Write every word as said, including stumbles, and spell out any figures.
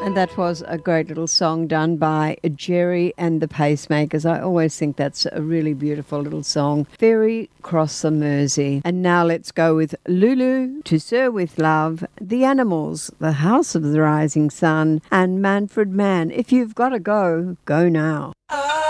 And that was a great little song done by Jerry and the Pacemakers. I always think that's a really beautiful little song. Ferry Cross the Mersey. And now let's go with Lulu, To Sir With Love, The Animals, The House of the Rising Sun, and Manfred Mann. If you've got to go, go now. I